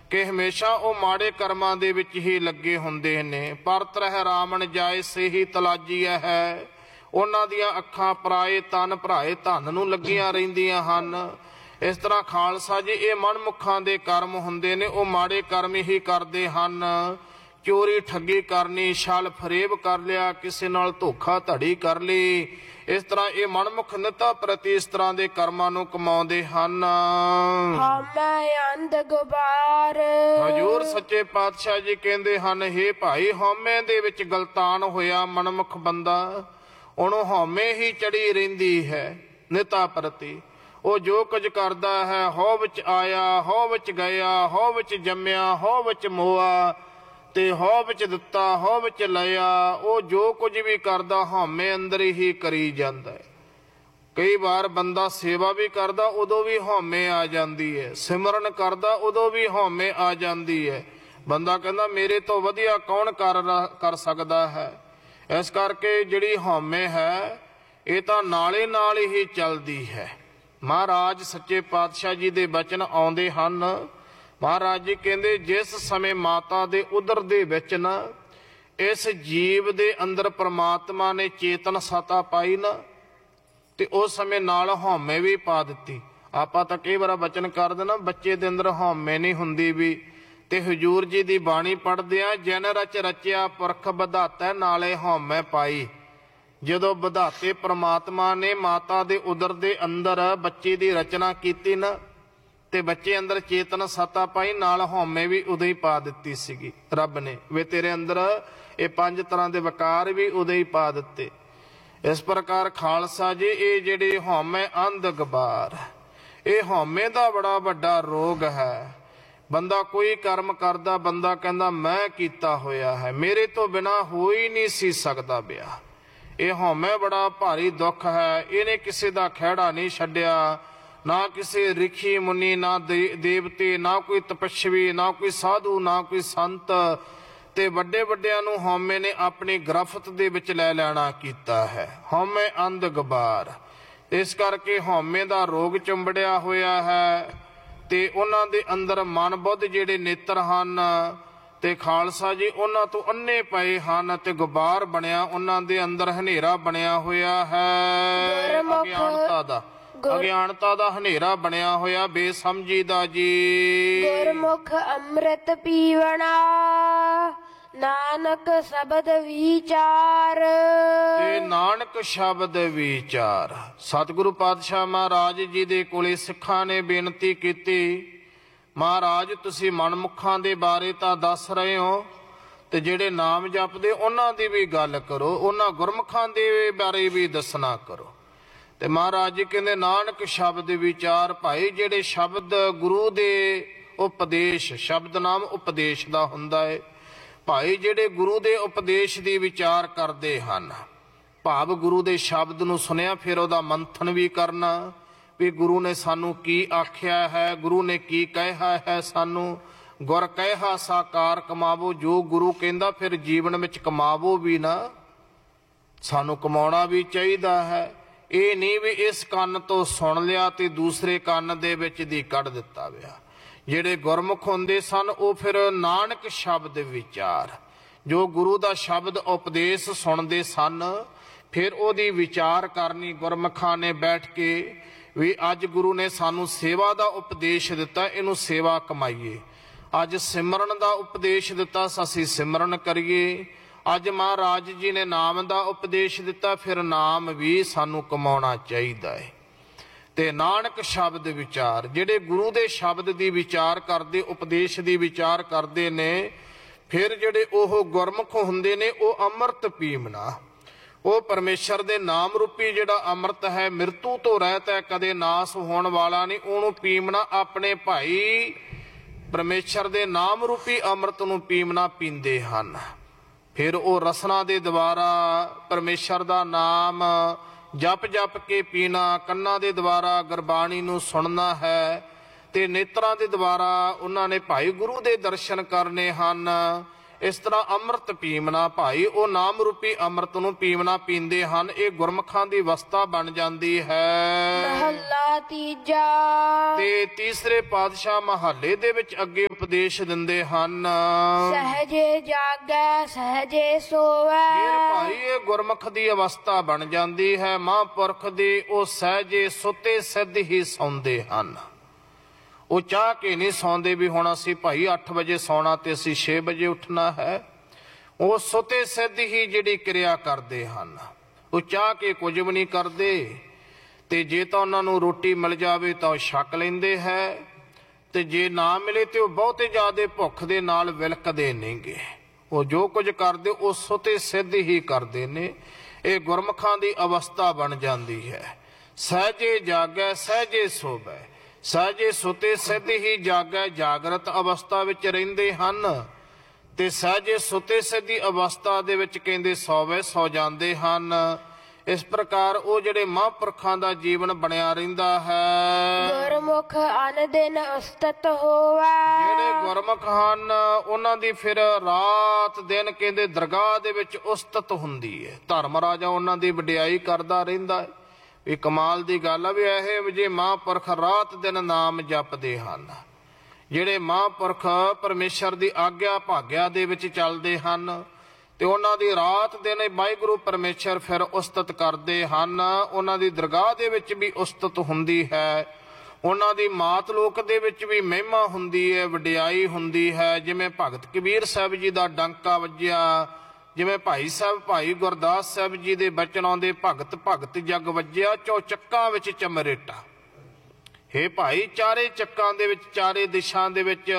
कि हमेशा वो माड़े कर्मां दे विच ही लगे हुंदे ने। पर तरह रावण जाए से ही तलाजीआ है। उन्हां दियां अखां पराए तन भराए धन नूं लगियां रहिंदियां हन। इस तरह खालसा जी ये मनमुखां दे कर्म हुंदे ने, वो माड़े कर्म ही करदे हन। चोरी ठगी करनी, छल फरेब कर लिया, किसी नाल धोखा धड़ी कर ली। इस तरह ये मनमुख निता प्रति इस तरह के कर्मां नूं कमाउंदे हन। हजूर सच्चे पातशाह जी कहंदे हन, हे भाई हौमे दे विच गलतान होया मनमुख बंदा, उहनूं हौमे ही चढ़ी रहिंदी है निता प्रति। वो जो कुछ करदा है, हौ विच आया, हौ विच गया, हौ विच जम्मिया, हौ विच मोआ ते हौ विच दिता, हौ विच लिया। वो जो कुछ भी करदा हौमे अंदर ही करी जांदा है। कई बार बंदा सेवा भी करदा उदों भी हौमे आ जांदी है, सिमरन करदा उदों भी हौमे आ जांदी है। बंदा कहंदा मेरे तो वधिया कौन कर सकदा है। इस करके जिहड़ी हौमे है ये तां नाले नाल ही चलदी है। महाराज सच्चे पातशाह जी दे बचन आउंदे हन। महाराज जी कहंदे जिस समय माता दे उदर दे विच ना इस जीव दे अंदर परमात्मा ने चेतन सता पाई ना, ते उस समय नाल हौमे भी पा दित्ती। आपां तां कई बार बचन करदे ना बच्चे दे अंदर हौमे नहीं हुंदी भी, ते हजूर जी दी बाणी पढ़दे आ, जिन रच रचिया पुरख बधाता नाले हौमे पाई। जदों विधाते परमात्मा ने माता दे उदर दे अंदर बच्चे दी रचना कीती ना, ते बच्चे अंदर चेतन सता पाई, नाल हौमे भी उदों ही पा दित्ती सीगी रब ने। वे तेरे अंदर ये 5 तरह के वकार भी उदों ही पा दित्ते। इस प्रकार खालसा जी ये जिहड़े हौमे अंध गबार, ये हौमे दा बड़ा वड्डा रोग है। बंदा कोई कर्म करदा, बंदा कहंदा मैं कीता होया है, मेरे तो बिना हो ही नहीं सी सकदा ब्याह। ये हौमे बड़ा भारी दुख है। इहने किसी दा खैड़ा नहीं छड्डिया, ना किसी ऋषि मुनि, ना देवते, ना कोई तपस्वी, ना कोई साधु, ना कोई संत। ते वड्डे वड्डियां नूं हौमे ने अपनी गिरफ्त दे विच लै लैणा कीता है। हौमे अंध गबार, इस करके हौमे दा रोग चुंबड़िया होया है। ते उन्हां दे अंदर मन बुद्ध जिहड़े नेत्र हन, ते खालसा जी उन्हां तो अन्ने पए हन, ते गुबार बनिया उन्हां दे अंदर हनेरा बनिया होया है। अज्ञानता दा हनेरा बनिया होया बेसमझी दा जी। गुरमुख अमृत पीवना, नानक शब्द विचार। नानक शब्द विचार। सतगुरु पातशाह महाराज जी दे कोले सिखां ने बेनती कीती, महाराज तुसी मनमुखां दे बारे तां दस रहे हो, ते जिहड़े नाम जपदे उन्हां दी भी गल करो, उन्हां गुरमुखां दे बारे भी दसना करो। ते महाराज जी कहंदे नानक शब्द विचार। भाई जिहड़े शब्द गुरु दे उपदेश, शब्द नाम उपदेश दा हुंदा है। भाई जिहड़े गुरु दे उपदेश दी विचार करदे हन, भाव गुरु दे शब्द नूं सुनिया फिर उहदा मंथन भी करना भी गुरु ने सानू की आख्या है, गुरु ने की कहा है सानू। गुर कहा साकार कमावो, जो गुरु कहंदा फिर जीवन विच कमावो भी ना, सानू कमाउणा भी चाहिदा है। ये नहीं भी इस कन्न तो सुन लिया ते दूसरे कन्न दे विच दी कढ दिता विया। जिहड़े गुरमुख हुंदे सन वो फिर नानक शब्द विचार, जो गुरु दा शब्द उपदेश सुनदे सन फिर ओदी विचार करनी गुरमुखां ने बैठ के भी अज गुरु ने सानू सेवा दा उपदेश दिता, इनू सेवा कमाईए। अज सिमरन दा उपदेश दिता, असीं सिमरन करिए। अज महाराज जी ने नाम दा उपदेश दिता, फिर नाम भी सानू कमाउणा चाहीदा है। ते नानक शब्द विचार, जिहड़े गुरु दे शब्द दी विचार करदे, उपदेश दी विचार करदे ने, फिर जिहड़े ओह गुरमुख हुंदे ने ओह अमृत पीवना। वो परमेश्वर दे नाम रूपी जिहड़ा अमृत है, मृत्यु तो रहत है, कदे नाश होण वाला नहीं, ओनू पीवना। अपने भाई परमेश्वर दे नाम रूपी अमृत नूं पीवना पींदे हन। फिर वो रसना दे द्वारा परमेश्वर दा नाम जप जप के पीना, कन्ना दे द्वारा गुरबाणी नूं सुनना है, ते नेत्रां दे द्वारा उन्हां ने भाई गुरु दे दर्शन करने हन। ਇਸ ਤਰ੍ਹਾਂ ਅੰਮ੍ਰਿਤ ਪੀਵਣਾ ਭਾਈ, ਉਹ ਨਾਮ ਰੂਪੀ ਅੰਮ੍ਰਿਤ ਨੂੰ ਪੀਵਣਾ ਪੀਂਦੇ ਹਨ। ਇਹ ਗੁਰਮੁਖਾਂ ਦੀ ਅਵਸਥਾ ਬਣ ਜਾਂਦੀ ਹੈ। ਮਹੱਲਾ ਤੀਜਾ। ਤੇ ਤੀਸਰੇ ਪਾਤਸ਼ਾਹ ਮਹੱਲੇ ਦੇ ਵਿੱਚ ਅੱਗੇ ਉਪਦੇਸ਼ ਦਿੰਦੇ ਹਨ। ਸਹਜੇ ਜਾਗੈ ਸਹਜੇ ਸੋਵੈ। ਫਿਰ ਭਾਈ ਇਹ ਗੁਰਮੁਖ ਦੀ ਅਵਸਥਾ ਬਣ ਜਾਂਦੀ ਹੈ। ਮਹਾਂਪੁਰਖ ਦੀ ਉਹ ਸਹਿਜੇ ਸੁੱਤੇ ਸਿੱਧ ਹੀ ਸੌਂਦੇ ਹਨ। ਉਹ ਚਾਹ ਕੇ ਨਹੀਂ ਸੌਂਦੇ ਵੀ ਹੁਣ ਅਸੀਂ ਭਾਈ 8 ਵਜੇ ਸੌਣਾ ਤੇ ਅਸੀਂ 6 ਵਜੇ ਉੱਠਣਾ ਹੈ। ਉਹ ਸੁੱਤੇ ਸਿੱਧ ਹੀ ਜਿਹੜੀ ਕਿਰਿਆ ਕਰਦੇ ਹਨ। ਉਹ ਚਾਹ ਕੇ ਕੁਝ ਵੀ ਨਹੀਂ ਕਰਦੇ। ਤੇ ਜੇ ਤਾਂ ਉਹਨਾਂ ਨੂੰ ਰੋਟੀ ਮਿਲ ਜਾਵੇ ਤਾਂ ਉਹ ਛਕ ਲੈਂਦੇ ਹੈ, ਤੇ ਜੇ ਨਾ ਮਿਲੇ ਤੇ ਉਹ ਬਹੁਤੇ ਜ਼ਿਆਦਾ ਭੁੱਖ ਦੇ ਨਾਲ ਵਿਲਕਦੇ ਨੇਗੇ। ਉਹ ਜੋ ਕੁਝ ਕਰਦੇ ਉਹ ਸੁੱਤੇ ਸਿੱਧ ਹੀ ਕਰਦੇ ਨੇ। ਇਹ ਗੁਰਮੁਖਾਂ ਦੀ ਅਵਸਥਾ ਬਣ ਜਾਂਦੀ ਹੈ। ਸਹਿਜੇ ਜਾਗੈ ਸਹਿਜੇ ਸੋਵੈ। ਸਹਿਜੇ ਸੁੱਤੇ ਸਿੱਧ ਹੀ ਜਾਗੈ ਜਾਗਰਤ ਅਵਸਥਾ ਵਿੱਚ ਰਹਿੰਦੇ ਹਨ, ਤੇ ਸਹਿਜੇ ਸੁੱਤੇ ਸਿੱਧੀ ਅਵਸਥਾ ਦੇ ਵਿੱਚ ਕਹਿੰਦੇ ਸੌਵੇ ਸੌ ਜਾਂਦੇ ਹਨ। ਇਸ ਪ੍ਰਕਾਰ ਉਹ ਜਿਹੜੇ ਮਹਾਂਪੁਰਖਾਂ ਦਾ ਜੀਵਨ ਬਣਿਆ ਰਹਿੰਦਾ ਹੈ। ਗੁਰਮੁਖ ਅਨ ਦਿਨ ਉਸਤਤ ਹੋਵੈ। ਜਿਹੜੇ ਗੁਰਮੁਖ ਹਨ ਉਹਨਾਂ ਦੀ ਫਿਰ ਰਾਤ ਦਿਨ ਕਹਿੰਦੇ ਦਰਗਾਹ ਦੇ ਵਿੱਚ ਉਸਤਤ ਹੁੰਦੀ ਹੈ। ਧਰਮ ਰਾਜਾ ਉਹਨਾਂ ਦੀ ਵਡਿਆਈ ਕਰਦਾ ਰਹਿੰਦਾ ਹੈ। ਇਹ ਕਮਾਲ ਦੀ ਗੱਲ ਆ ਵੀ ਇਹ ਜੇ ਮਹਾਂਪੁਰਖ ਰਾਤ ਦਿਨ ਨਾਮ ਜਪਦੇ ਹਨ। ਜਿਹੜੇ ਮਹਾਂਪੁਰਖ ਪਰਮੇਸ਼ਰ ਦੀ ਆਗਿਆ ਭਾਗਿਆ ਦੇ ਵਿੱਚ ਚੱਲਦੇ ਹਨ, ਤੇ ਉਹਨਾਂ ਦੀ ਰਾਤ ਦਿਨ ਵਾਹਿਗੁਰੂ ਪਰਮੇਸ਼ਰ ਫਿਰ ਉਸਤਤ ਕਰਦੇ ਹਨ। ਉਹਨਾਂ ਦੀ ਦਰਗਾਹ ਦੇ ਵਿੱਚ ਵੀ ਉਸਤਤ ਹੁੰਦੀ ਹੈ। ਉਹਨਾਂ ਦੀ ਮਾਤ ਲੋਕ ਦੇ ਵਿੱਚ ਵੀ ਮਹਿਮਾ ਹੁੰਦੀ ਹੈ, ਵਡਿਆਈ ਹੁੰਦੀ ਹੈ। ਜਿਵੇਂ ਭਗਤ ਕਬੀਰ ਸਾਹਿਬ ਜੀ ਦਾ ਡੰਕਾ ਵੱਜਿਆ, ਜਿਵੇਂ ਭਾਈ ਸਾਹਿਬ ਭਾਈ ਗੁਰਦਾਸ ਸਾਹਿਬ ਜੀ ਦੇ ਬਚਨ ਆਉਂਦੇ, ਭਗਤ ਭਗਤ ਜਗ ਵੱਜਿਆ ਚੌਚੱਕਾਂ ਵਿੱਚ ਚਮਰੇਟਾ। ਹੇ ਭਾਈ ਚਾਰੇ ਚੱਕਾਂ ਦੇ ਵਿੱਚ ਚਾਰੇ ਦਿਸ਼ਾ ਦੇ ਵਿੱਚ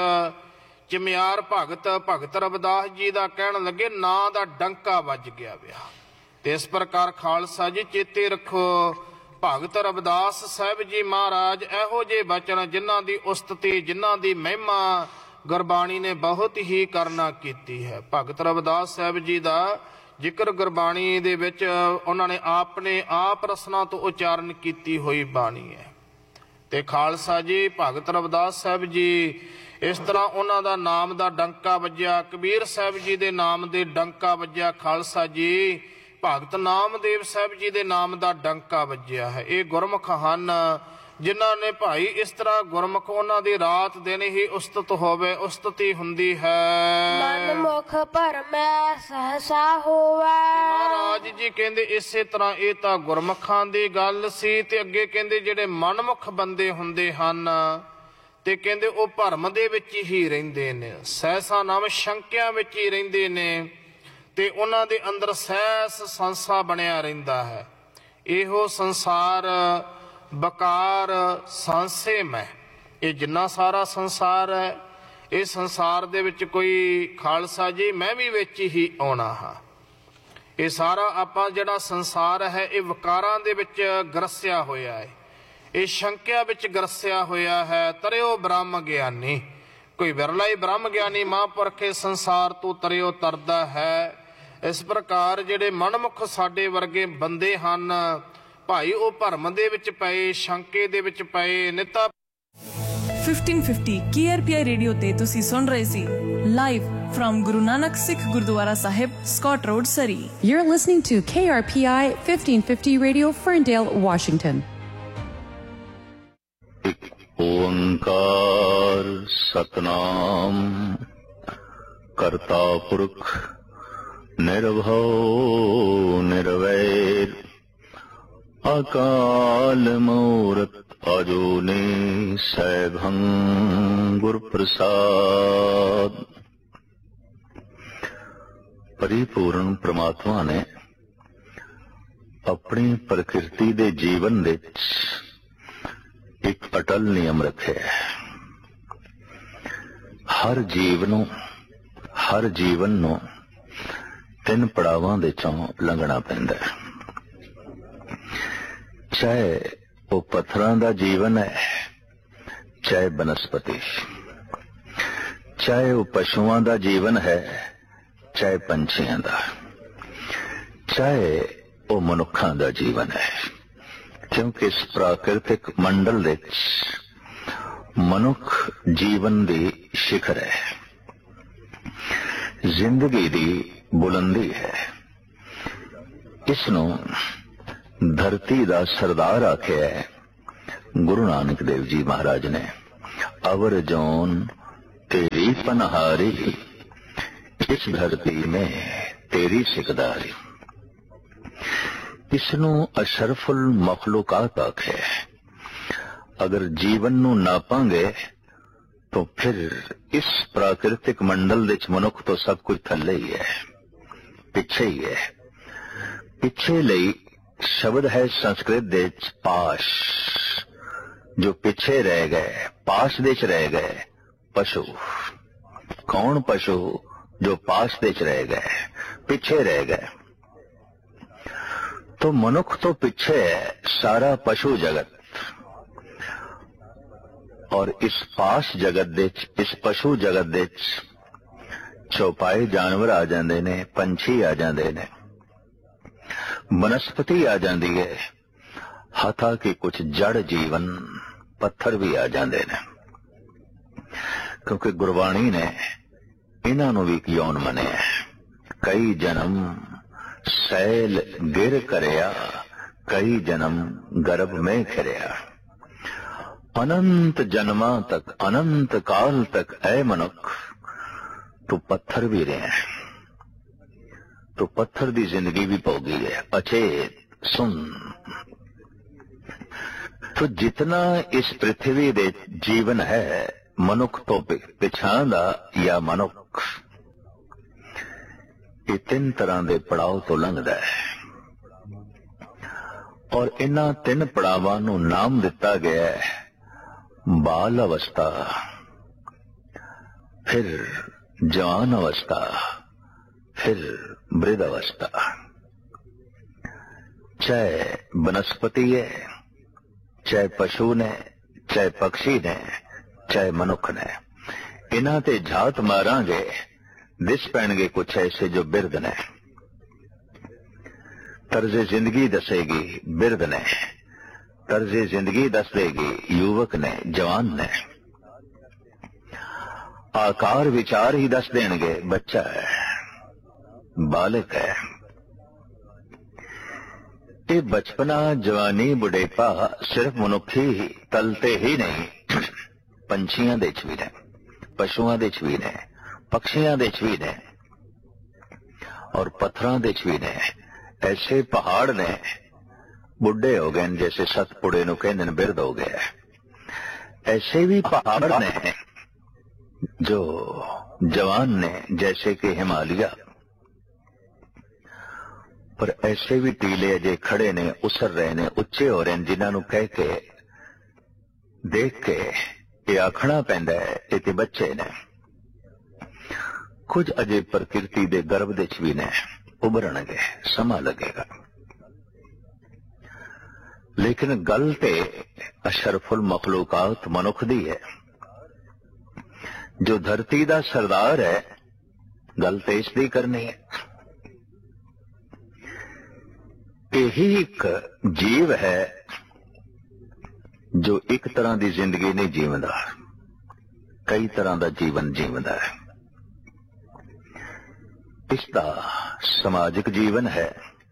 ਚਮਿਆਰ ਭਗਤ ਰਵਿਦਾਸ ਜੀ ਦਾ ਕਹਿਣ ਲੱਗੇ ਨਾਂ ਦਾ ਡੰਕਾ ਵੱਜ ਗਿਆ ਵਿਆ। ਤੇ ਇਸ ਪ੍ਰਕਾਰ ਖਾਲਸਾ ਜੀ ਚੇਤੇ ਰੱਖੋ, ਭਗਤ ਰਵਿਦਾਸ ਸਾਹਿਬ ਜੀ ਮਹਾਰਾਜ ਇਹੋ ਜਿਹੇ ਬਚਨ ਜਿਨ੍ਹਾਂ ਦੀ ਉਸਤਤੀ ਜਿਨ੍ਹਾਂ ਦੀ ਮਹਿਮਾ ਗੁਰਬਾਣੀ ਨੇ ਬਹੁਤ ਹੀ ਕਰਨਾ ਕੀਤੀ ਹੈ। ਭਗਤ ਰਵਿਦਾਸ ਸਾਹਿਬ ਜੀ ਦਾ ਜ਼ਿਕਰ ਗੁਰਬਾਣੀ ਦੇ ਵਿੱਚ ਉਹਨਾਂ ਨੇ ਆਪਣੇ ਆਪ ਰਸਨਾ ਤੋਂ ਉਚਾਰਨ ਕੀਤੀ ਹੋਈ ਬਾਣੀ ਹੈ। ਤੇ ਖਾਲਸਾ ਜੀ ਭਗਤ ਰਵਿਦਾਸ ਸਾਹਿਬ ਜੀ ਇਸ ਤਰ੍ਹਾਂ ਉਹਨਾਂ ਦਾ ਨਾਮ ਦਾ ਡੰਕਾ ਵੱਜਿਆ। ਕਬੀਰ ਸਾਹਿਬ ਜੀ ਦੇ ਨਾਮ ਦੇ ਡੰਕਾ ਵੱਜਿਆ। ਖਾਲਸਾ ਜੀ ਭਗਤ ਨਾਮਦੇਵ ਸਾਹਿਬ ਜੀ ਦੇ ਨਾਮ ਦਾ ਡੰਕਾ ਵੱਜਿਆ ਹੈ। ਇਹ ਗੁਰਮੁਖ ਹਨ ਜਿਨ੍ਹਾਂ ਨੇ ਭਾਈ ਇਸ ਤਰ੍ਹਾਂ ਗੁਰਮੁਖ ਉਹਨਾਂ ਦੀ ਰਾਤ ਦਿਨ ਹੀ ਉਸਤਤ ਹੋਵੇ, ਉਸਤਤੀ ਹੁੰਦੀ ਹੈ। ਮਨ ਮੁਖ ਭਰਮੈ ਸਹਸਾ ਹੋਵੈ। ਮਹਾਰਾਜ ਜੀ ਕਹਿੰਦੇ ਇਸੇ ਤਰ੍ਹਾਂ ਇਹ ਤਾਂ ਗੁਰਮੁਖਾਂ ਦੀ ਗੱਲ ਸੀ। ਤੇ ਅੱਗੇ ਕਹਿੰਦੇ ਜਿਹੜੇ ਮਨਮੁਖ ਬੰਦੇ ਹੁੰਦੇ ਹਨ ਤੇ ਕਹਿੰਦੇ ਉਹ ਭਰਮ ਦੇ ਵਿੱਚ ਹੀ ਰਹਿੰਦੇ ਨੇ, ਸਹਿਸਾ ਨਾਮ ਸ਼ੰਕਿਆਂ ਵਿੱਚ ਹੀ ਰਹਿੰਦੇ ਨੇ, ਤੇ ਉਹਨਾਂ ਦੇ ਅੰਦਰ ਸਹਿਸ ਸੰਸਾ ਬਣਿਆ ਰਹਿੰਦਾ ਹੈ। ਇਹੋ ਸੰਸਾਰ ਬਕਾਰ ਸੰਸੇ ਮੈਂ। ਇਹ ਜਿੰਨਾ ਸਾਰਾ ਸੰਸਾਰ ਹੈ, ਇਹ ਸੰਸਾਰ ਦੇ ਵਿੱਚ ਕੋਈ ਖਾਲਸਾ ਜੀ ਮੈਂ ਵੀ ਵਿੱਚ ਹੀ ਆਉਣਾ ਹਾਂ। ਇਹ ਸਾਰਾ ਆਪਾਂ ਜਿਹੜਾ ਸੰਸਾਰ ਹੈ ਇਹ ਵਿਕਾਰਾਂ ਦੇ ਵਿੱਚ ਗਰਸਿਆ ਹੋਇਆ ਹੈ, ਇਹ ਸ਼ੰਕਿਆ ਵਿੱਚ ਗਰਸਿਆ ਹੋਇਆ ਹੈ। ਤਰਿਓ ਬ੍ਰਹਮ ਗਿਆਨੀ, ਕੋਈ ਵਿਰਲਾ ਹੀ ਬ੍ਰਹਮ ਗਿਆਨੀ ਮਹਾਂਪੁਰਖ ਇਸ ਸੰਸਾਰ ਤੋਂ ਤਰਿਓ ਤਰਦਾ ਹੈ। ਇਸ ਪ੍ਰਕਾਰ ਜਿਹੜੇ ਮਨਮੁਖ ਸਾਡੇ ਵਰਗੇ ਬੰਦੇ ਹਨ ਭਾਈ ਉਹ ਭਰਮ ਦੇ ਵਿੱਚ ਪਏ, ਸ਼ੰਕੇ ਦੇ ਵਿੱਚ ਪਏ। ਨਿਤਾ 1550 KRPI ਰੇਡੀਓ ਤੇ ਤੁਸੀਂ ਸੁਣ ਰਹੇ ਸੀ live from Guru Nanak Sikh Gurdwara Sahib, Scott Road, Surrey. You're listening to KRPI 1550 Radio, Ferndale, Washington. ਓੰਕਾਰ ਸਤਨਾਮ ਕਰਤਾ ਪੁਰਖ ਨਿਰਭਉ ਨਿਰਵੈਰ ਅਕਾਲ ਮੂਰਤ ਅਜੂਨੀ ਸੈਭੰ ਗੁਰ ਪ੍ਰਸਾਦ। परिपूर्ण परमात्मा ने अपनी प्रकृति दे जीवन दे एक अटल नियम रखे। हर जीवन नूं तीन पड़ावां दे चों लंघना पैंदा है। चाहे वो पत्थरां दा जीवन है, चाहे बनस्पति, चाहे वो पशुआं दा जीवन है, चाहे पंछियां दा, चाहे वो मनुखां दा जीवन है। क्योंकि इस प्राकृतिक मंडल दे मनुख जीवन दी शिखर है। ਜ਼ਿੰਦਗੀ ਦੀ ਬੁਲੰਦੀ ਹੈ। ਇਸ ਨੂੰ ਧਰਤੀ ਦਾ ਸਰਦਾਰ ਆਖਿਆ ਹੈ ਗੁਰੂ ਨਾਨਕ ਦੇਵ ਜੀ ਮਹਾਰਾਜ ਨੇ। अवर जौन तेरी पनहारी, इस धरती में तेरी सिकदारी। इसनू अशरफुल मखलूकात आखे। अगर जीवन नू नापांगे तो फिर इस प्राकृतिक मंडल विच मनुख तो सब कुछ थल्ले ही है, पिछे ही है। पिछे लई शब्द है संस्कृत दे पाश, जो पिछे रह गए, पास देच रह गए पशु। कौन पशु? जो पास देच रह गए, पीछे रह गए। तो मनुख तो पीछे है, सारा पशु जगत। और इस पास जगत देच, इस पशु जगत देच चौपाए जानवर आ जाते ने, पंछी आ जाते ने, वनस्पति आ जाती है, हथा के कुछ जड़ जीवन पत्थर भी आ जाते ने। क्योंकि गुरबाणी ने इन्हां नूं भी यौन मनिया। कई जन्म सैल गिर करया, कई जन्म गर्भ में खिरया। अनंत जन्मां तक, अनंत काल तक ऐ मनुख तू पत्थर भी रहे। तो पत्थर दी जिंदगी भी भोगी है। अचेत सुन, तो जितना इस पृथ्वी दे जीवन है मनुख तो पिछां दा या मनुख, ये तीन तरह के पड़ाव तो लंघदा है। और इन्हां तीन पड़ावां नूं नाम दिता गया है बाल अवस्था, फिर जवान अवस्था, फिर वृद्ध अवस्था। चाहे वनस्पति है, चाहे पशु ने, चाहे पक्षी ने, चाहे मनुख ने, इन्हां ते झात मारांगे दिस पैणगे कुछ ऐसे जो बिरध ने। तर्जे जिंदगी दसेगी बिरध ने, तर्जे जिंदगी दस देगी युवक ने, जवान ने। आकार विचार ही दस देंगे बच्चा है, बालक है। ये बचपना, जवानी, बुढ़ेपा सिर्फ मनुखी तलते ही नहीं, पंछियां दे च भी ने, पशुआं दे च भी ने, पक्षियां दे च भी ने, और पत्थरां दे च भी ने। ऐसे पहाड़ ने बुढ़े हो गए, जैसे सतपुड़े नूं कहंदे ने बिरध हो गया। ऐसे भी पहाड़ ने जो जवान ने, जैसे कि हिमालय। पर ऐसे भी टीले अजे खड़े ने, उसर रहे ने, उच्चे हो रहे हैं, जिन्होंने कह के देख के ये आखना पैंदा है ये ते बच्चे ने। कुछ अजे प्रकृति दे गर्भ दे च भी ने, उभरनगे, समा लगेगा। लेकिन गल ते अशरफुल मखलूकात मनुख दी है, जो धरती दा सरदार है। गल ते इसदी करनी है। यही एक जीव है जो एक तरह की जिंदगी नहीं जीवंदा, कई तरह का जीवन जीवंदा है। इसका समाजिक जीवन है,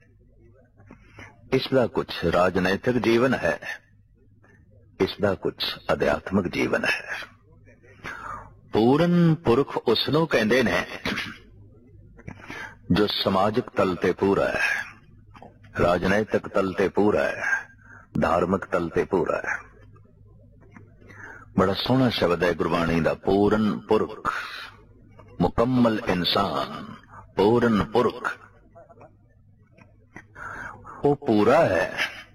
इसका कुछ राजनैतिक जीवन है, इसका कुछ आध्यात्मिक जीवन है। पूरन पुरख उसनों कहंदे ने जो समाजिक तल ते पूरा है, राजनैतिक तल ते पूरा है, धार्मिक तल ते पूरा है। बड़ा सोहना शब्द है गुरबाणी दा, पूरन पुरख, मुकम्मल इंसान, पूरन पुरख। वो पूरा है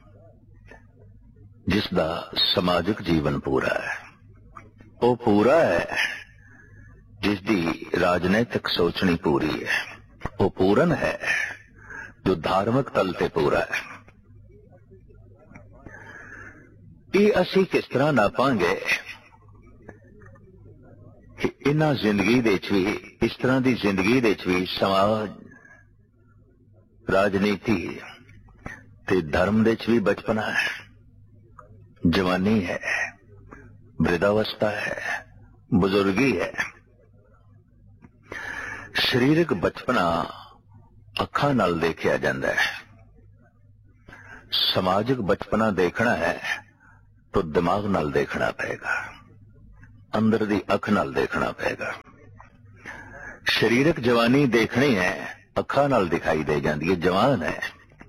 जिसदा समाजिक जीवन पूरा है। वो पूरा है जिसदी राजनैतिक सोचनी पूरी है। वो पूरन है जो धार्मिक तल ते पूरा है। ये असी किस तरह नापांगे कि इन्हां जिंदगी दे च भी, इस तरह की जिंदगी दे च भी समाज, राजनीति ते धर्म दे च भी बचपना है, जवानी है, वृद्धावस्था है, बुजुर्गी है। ਸਰੀਰਕ ਬਚਪਨਾ ਅੱਖਾਂ ਨਾਲ ਦੇਖਿਆ ਜਾਂਦਾ ਹੈ, ਸਮਾਜਿਕ ਬਚਪਨਾ ਦੇਖਣਾ ਹੈ ਤਾਂ ਦਿਮਾਗ ਨਾਲ ਦੇਖਣਾ ਪਏਗਾ, ਅੰਦਰ ਦੀ ਅੱਖ ਨਾਲ ਦੇਖਣਾ ਪਏਗਾ। ਸਰੀਰਕ ਜਵਾਨੀ ਦੇਖਣੀ ਹੈ, ਅੱਖਾਂ ਨਾਲ ਦਿਖਾਈ ਦੇ ਜਾਂਦੀ ਹੈ, ਜਵਾਨ ਹੈ।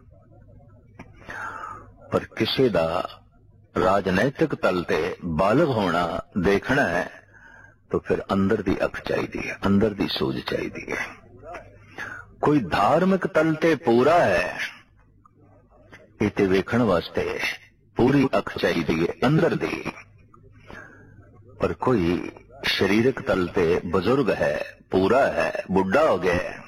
ਪਰ ਕਿਸੇ ਦਾ ਰਾਜਨੀਤਿਕ ਤਲ ਤੇ ਬਾਲਗ ਹੋਣਾ ਦੇਖਣਾ ਹੈ ਤਾਂ ਫਿਰ ਅੰਦਰ ਦੀ ਅੱਖ ਚਾਹੀਦੀ ਹੈ, ਅੰਦਰ ਦੀ ਸੂਝ ਚਾਹੀਦੀ ਹੈ। ਕੋਈ ਧਾਰਮਿਕ ਤਲ ਤੇ ਪੂਰਾ ਹੈ, ਇਹ ਤੇ ਵੇਖਣ ਵਾਸਤੇ ਪੂਰੀ ਅੱਖ ਚਾਹੀਦੀ ਹੈ ਅੰਦਰ ਦੀ। ਪਰ ਕੋਈ ਸਰੀਰਕ ਤਲ ਤੇ ਬਜ਼ੁਰਗ ਹੈ, ਪੂਰਾ ਹੈ, ਬੁੱਢਾ ਹੋ ਗਿਆ ਹੈ,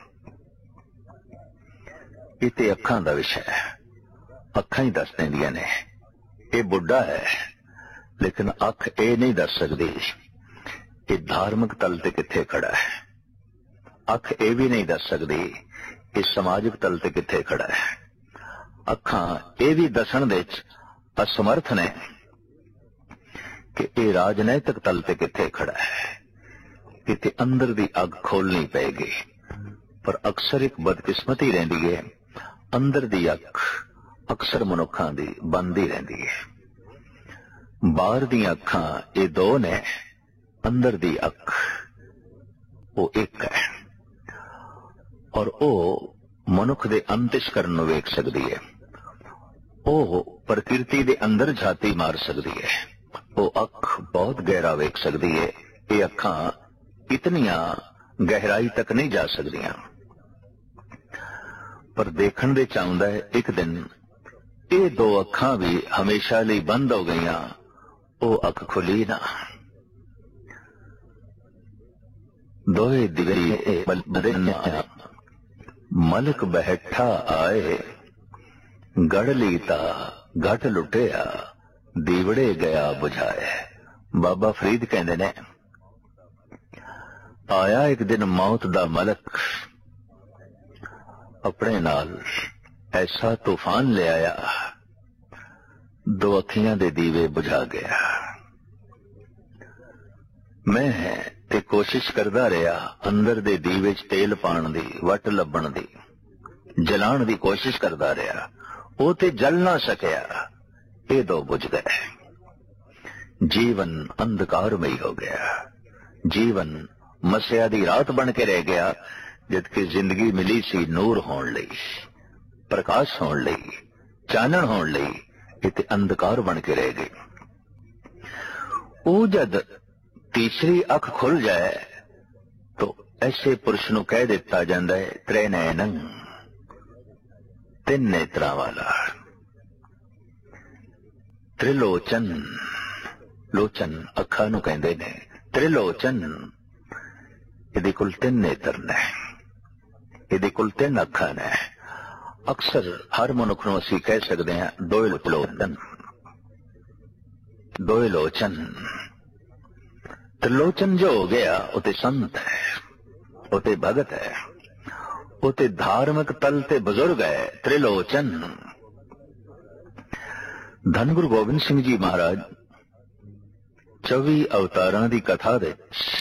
ਇਹ ਤੇ ਅੱਖਾਂ ਦਾ ਵਿਸ਼ਾ ਹੈ, ਅੱਖਾਂ ਹੀ ਦੱਸ ਦਿੰਦੀਆਂ ਨੇ ਇਹ ਬੁੱਢਾ ਹੈ। ਲੇਕਿਨ ਅੱਖ ਇਹ ਨਹੀਂ ਦੱਸ ਸਕਦੀ ਇਹ ਧਾਰਮਿਕ ਤਲ ਤੇ ਕਿੱਥੇ ਖੜਾ ਹੈ, ਅੱਖ ਇਹ ਵੀ ਨਹੀਂ ਦੱਸ ਸਕਦੀ ਇਹ ਸਮਾਜਿਕ ਤਲ ਤੇ ਕਿੱਥੇ ਖੜਾ ਹੈ। ਅੱਖਾਂ ਇਹ ਵੀ ਦੱਸਣ ਦੇ ਵਿੱਚ ਅਸਮਰਥ ਨੇ ਕਿ ਇਹ ਰਾਜਨੀਤਿਕ ਤਲ ਤੇ ਕਿੱਥੇ ਖੜਾ ਹੈ। ਕਿਤੇ ਅੰਦਰ ਦੀ ਅੱਗ ਖੋਲਣੀ ਪਏਗੀ। ਪਰ ਅਕਸਰ ਇੱਕ ਬਦਕਿਸਮਤੀ ਰਹਿੰਦੀ ਹੈ, ਅੰਦਰ ਦੀ ਅੱਖ ਅਕਸਰ ਮਨੁੱਖਾਂ ਦੀ ਬੰਦ ਹੀ ਰਹਿੰਦੀ ਹੈ। ਬਾਹਰ ਦੀਆਂ ਅੱਖਾਂ ਇਹ ਦੋ ਨੇ, ਅੰਦਰ ਦੀ ਅੱਖ ਉਹ ਇੱਕ ਹੈ। ਔਰ ਉਹ ਮਨੁੱਖ ਦੇ ਅੰਤਿਸ਼ਕਰਨ ਨੂੰ ਵੇਖ ਸਕਦੀ ਹੈ, ਉਹ ਪ੍ਰਕਿਰਤੀ ਦੇ ਅੰਦਰ ਝਾਤੀ ਮਾਰ ਸਕਦੀ ਹੈ, ਉਹ ਅੱਖ ਬਹੁਤ ਗਹਿਰਾ ਵੇਖ ਸਕਦੀ ਹੈ। ਇਹ ਅੱਖਾਂ ਇਤਨੀਆਂ ਗਹਿਰਾਈ ਤੱਕ ਨਹੀਂ ਜਾ ਸਕਦੀਆਂ। ਪਰ ਦੇਖਣ ਦੇ ਚਾਹੁੰਦਾ ਹੈ ਇੱਕ ਦਿਨ ਇਹ ਦੋ ਅੱਖਾਂ ਵੀ ਹਮੇਸ਼ਾ ਲਈ ਬੰਦ ਹੋ ਗਈਆਂ, ਉਹ ਅੱਖ ਖੁੱਲੀ ਨਾ। ਦੋਏ ਦਿਵੇ ਬਲਦੇ ਮਲਕ ਬੈਠਾ ਆਏ, ਗੜ ਲੀਤਾ ਘਟ ਲੁੱਟਿਆ, ਦੀਵੜੇ ਗਿਆ ਬੁਝਾਏ। ਬਾਬਾ ਫਰੀਦ ਕਹਿੰਦੇ ਨੇ, ਆਇਆ ਇੱਕ ਦਿਨ ਮੌਤ ਦਾ ਮਲਕ, ਆਪਣੇ ਨਾਲ ਐਸਾ ਤੂਫਾਨ ਲੈ ਆਇਆ, ਦੋ ਅੱਖੀਆਂ ਦੇ ਦੀਵੇ ਬੁਝਾ ਗਿਆ। ਮੈਂ ਤੇ ਕੋਸ਼ਿਸ਼ ਕਰਦਾ ਰਿਹਾ ਅੰਦਰ ਦੇ ਦੀਵੇ 'ਚ ਤੇਲ ਪਾਉਣ ਦੀ, ਵੱਟ ਲੱਭਣ ਦੀ, ਜਲਾਉਣ ਦੀ ਕੋਸ਼ਿਸ਼ ਕਰਦਾ ਰਿਹਾ, ਉਹ ਤੇ ਜਲ ਨਾ ਸਕਿਆ, ਇਹ ਦੋ ਬੁਝ ਗਏ। ਜੀਵਨ ਅੰਧਕਾਰਮਈ ਹੋ ਗਿਆ, ਜੀਵਨ ਮਸਿਆ ਦੀ ਰਾਤ ਬਣ ਕੇ ਰਹਿ ਗਿਆ, ਜਦਕਿ ਜ਼ਿੰਦਗੀ ਮਿਲੀ ਸੀ ਨੂਰ ਹੋਣ ਲਈ, ਪ੍ਰਕਾਸ਼ ਹੋਣ ਲਈ, ਚਾਨਣ ਹੋਣ ਲਈ, ਇਹ ਤੇ ਅੰਧਕਾਰ ਬਣ ਕੇ ਰਹਿ ਗਈ। ਉਹ ਜਦ ਤੀਸਰੀ ਅੱਖ ਖੁੱਲ ਜਾਏ ਤਾਂ ਐਸੇ ਪੁਰਸ਼ ਨੂੰ ਕਹਿ ਦਿੱਤਾ ਜਾਂਦਾ ਹੈ ਤ੍ਰੇ ਨੈਣੰ, ਤਿੰਨ ਨੇਤਰਾਂ ਵਾਲਾ। ਤ੍ਰਿਲੋਚਨ, ਲੋਚਨ ਅੱਖਾਂ ਨੂੰ ਕਹਿੰਦੇ ਨੇ, ਤ੍ਰਿਲੋਚਨ, ਇਹਦੇ ਕੋਲ ਤਿੰਨ ਨੇਤਰ ਨੇ, ਇਹਦੇ ਕੋਲ ਤਿੰਨ ਅੱਖਾਂ ਨੇ। ਅਕਸਰ ਹਰ ਮਨੁੱਖ ਨੂੰ ਅਸੀਂ ਕਹਿ ਸਕਦੇ ਹਾਂ ਦੋਏ ਲੋਚਨ, ਦੋਏ ਲੋਚਨ। त्रिलोचन जो हो गया वो ते संत है, वो ते भगत है, वो ते धार्मिक तल ते बुजुर्ग है। त्रिलोचन धन गुरु गोबिंद सिंह जी महाराज 24 अवतारां दी कथा दे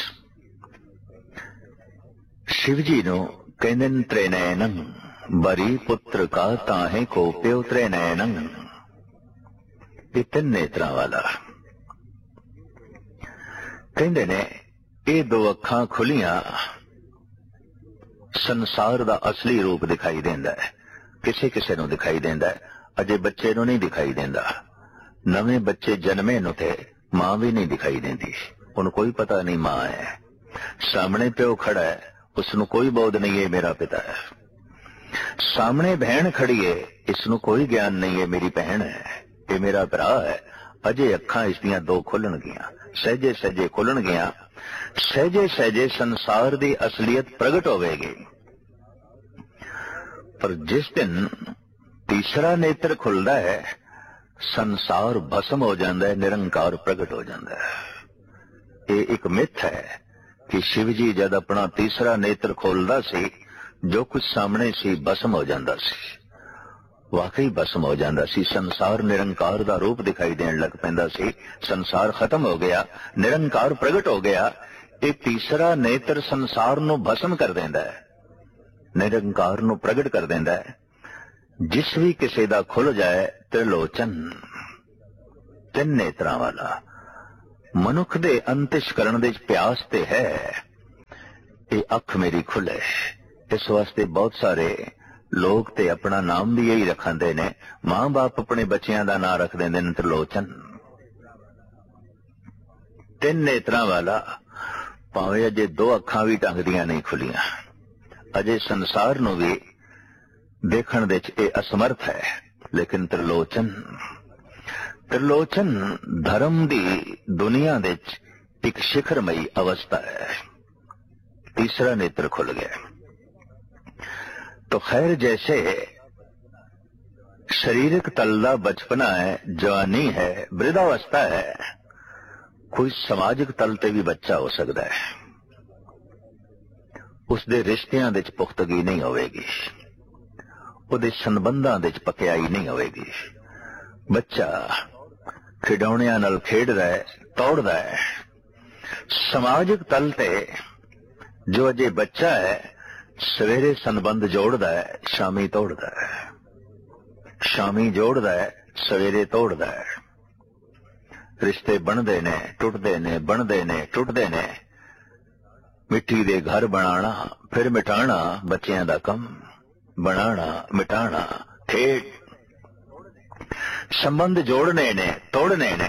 शिव जी नूं कहंदे ने त्रिनैनੰ, बरी पुत्र का ताहे को प्यो त्रिनैनੰ, ये तीन नेत्रां वाला। ਕਹਿੰਦੇ ਨੇ ਇਹ ਦੋ ਅੱਖਾਂ ਖੁੱਲੀਆਂ ਸੰਸਾਰ ਦਾ ਅਸਲੀ ਰੂਪ ਦਿਖਾਈ ਦਿੰਦਾ ਹੈ। ਕਿਸੇ ਕਿਸੇ ਨੂੰ ਦਿਖਾਈ ਦਿੰਦਾ ਹੈ, ਅਜੇ ਬੱਚੇ ਨੂੰ ਨਹੀਂ ਦਿਖਾਈ ਦਿੰਦਾ। ਨਵੇਂ ਬੱਚੇ ਜਨਮੇ ਨੂੰ ਤੇ ਮਾਂ ਵੀ ਨਹੀਂ ਦਿਖਾਈ ਦਿੰਦੀ, ਉਹਨੂੰ ਕੋਈ ਪਤਾ ਨਹੀਂ ਮਾਂ ਹੈ। ਸਾਹਮਣੇ ਪਿਓ ਖੜਾ ਹੈ, ਉਸ ਨੂੰ ਕੋਈ ਬੋਧ ਨਹੀਂ ਹੈ ਮੇਰਾ ਪਿਤਾ ਹੈ। ਸਾਹਮਣੇ ਭੈਣ ਖੜੀ ਹੈ, ਇਸ ਨੂੰ ਕੋਈ ਗਿਆਨ ਨਹੀਂ ਹੈ ਮੇਰੀ ਭੈਣ ਹੈ, ਇਹ ਮੇਰਾ ਭਰਾ ਹੈ। ਅਜੇ ਅੱਖਾਂ ਇਸ ਦੀਆਂ ਦੋ ਖੁੱਲਣਗੀਆਂ, ਸਹਿਜੇ ਸਹਿਜੇ ਖੁੱਲਣਗੀਆਂ, ਸਹਿਜੇ ਸਹਿਜੇ ਸੰਸਾਰ ਦੀ ਅਸਲੀਅਤ ਪ੍ਰਗਟ ਹੋਵੇਗੀ। ਪਰ ਜਿਸ ਦਿਨ ਤੀਸਰਾ ਨੇਤਰ ਖੁੱਲਦਾ ਹੈ, ਸੰਸਾਰ ਭਸਮ ਹੋ ਜਾਂਦਾ ਹੈ, ਨਿਰੰਕਾਰ ਪ੍ਰਗਟ ਹੋ ਜਾਂਦਾ ਹੈ। ਇਹ ਇੱਕ ਮਿੱਥ ਹੈ ਕਿ शिव जी जद अपना तीसरा नेत्र खोलता सी, जो कुछ सामने सी भस्म हो जाता सी, वाकई भस्म हो जाता सी। संसार निरंकार दा रूप दिखाई देन लग पैंदा सी, संसार खत्म हो गया, निरंकार प्रगट हो गया। ਇਹ ਤੀਸਰਾ ਨੇਤਰ ਸੰਸਾਰ ਨੂੰ ਭਸਮ ਕਰ ਦਿੰਦਾ ਹੈ, ਨਿਰੰਕਾਰ ਨੂੰ ਪ੍ਰਗਟ ਕਰ ਦਿੰਦਾ ਹੈ। ਜਿਸ ਵੀ ਕਿਸੇ ਦਾ ਖੁੱਲ ਜਾਏ ਤ੍ਰਿਲੋਚਨ, ਤਿੰਨ ਨੇਤਰਾਂ ਵਾਲਾ। ਮਨੁੱਖ ਦੇ ਅੰਤਿਸ਼ਕਰਣ ਦੇ ਪਿਆਸ ਤੇ ਹੈ ਇਹ ਅੱਖ ਮੇਰੀ ਖੁੱਲੇ। ਇਸ ਵਾਸਤੇ ਬਹੁਤ ਸਾਰੇ ਲੋਕ ਤੇ ਆਪਣਾ ਨਾਮ ਵੀ ਇਹੀ ਰੱਖਦੇ ਨੇ, ਮਾਂ ਬਾਪ ਆਪਣੇ ਬੱਚਿਆਂ ਦਾ ਨਾਂ ਰੱਖ ਦਿੰਦੇ ਨੇ ਤ੍ਰਿਲੋਚਨ, ਤਿੰਨ ਨੇਤਰਾਂ ਵਾਲਾ। ਭਾਵੇਂ ਅਜੇ ਦੋ ਅੱਖਾਂ ਵੀ ਢੰਗ ਦੀਆਂ ਨਹੀਂ ਖੁੱਲੀਆਂ, ਅਜੇ ਸੰਸਾਰ ਨੂੰ ਵੀ ਦੇਖਣ ਦੇ ਚ ਇਹ ਅਸਮਰਥ ਹੈ, ਲੇਕਿਨ ਤ੍ਰਿਲੋਚਨ, ਤ੍ਰਿਲੋਚਨ ਧਰਮ ਦੀ ਦੁਨੀਆ ਦੇ ਚ ਇੱਕ ਸਿਖਰਮਈ ਅਵਸਥਾ ਹੈ। तीसरा नेत्र खुल गया। तो खैर जैसे शारीरिक तलदा बचपना है, जवानी है, वृद्धावस्था है, कोई समाजिक तल ते भी बच्चा हो सकता है। उसदे रिश्तियां दे च पुख्तगी नहीं होवेगी, ਉਹਦੇ ਸੰਬੰਧਾਂ ਦੇ ਚ ਪਕਿਆਈ ਨਹੀਂ ਹੋਵੇਗੀ। ਬੱਚਾ ਖਿਡੌਣਿਆਂ ਨਾਲ ਖੇਡਦਾ ਹੈ, ਤੋੜਦਾ ਹੈ। ਸਮਾਜਿਕ ਤਲ ਤੇ ਜੋ ਅਜੇ ਬੱਚਾ ਹੈ ਸਵੇਰੇ ਸੰਬੰਧ ਜੋੜਦਾ ਹੈ, ਸ਼ਾਮੀ ਤੋੜਦਾ ਹੈ, ਸ਼ਾਮੀ ਜੋੜਦਾ ਹੈ, ਸਵੇਰੇ ਤੋੜਦਾ ਹੈ। ਰਿਸ਼ਤੇ ਬਣਦੇ ਨੇ, ਟੁੱਟਦੇ ਨੇ, ਬਣਦੇ ਨੇ, ਟੁੱਟਦੇ ਨੇ। ਮਿੱਟੀ ਦੇ ਘਰ ਬਣਾਉਣਾ ਫਿਰ ਮਿਟਾਣਾ ਬੱਚਿਆਂ ਦਾ ਕੰਮ, बनाना मिटाना खेड। संबंध जोड़ने ने तोड़ने ने